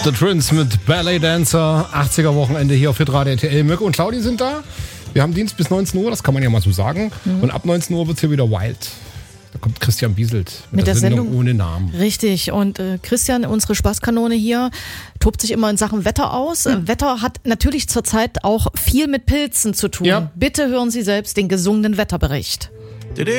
The Twins mit Ballet Dancer, 80er Wochenende hier auf Hitradio RTL. Mirko und Claudi sind da. Wir haben Dienst bis 19 Uhr, das kann man ja mal so sagen. Und ab 19 Uhr wird es hier wieder wild. Da kommt Christian Bieselt mit der Sendung ohne Namen. Richtig. Und Christian, unsere Spaßkanone hier, tobt sich immer in Sachen Wetter aus. Wetter hat natürlich zurzeit auch viel mit Pilzen zu tun. Ja. Bitte hören Sie selbst den gesungenen Wetterbericht.